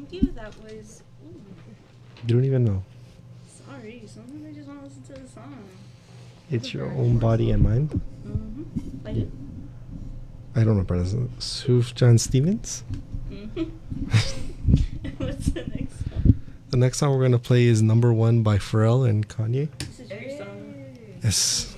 told you that was. Ooh, You don't even know. sorry. Sometimes I just want to listen to the song. It's your own body and mind. Mm-hmm. Like who? I don't know, but Sufjan Stevens. Mm-hmm. What's the next song? The next song we're gonna play is "Number One" by Pharrell and Kanye. This is your song. Yes.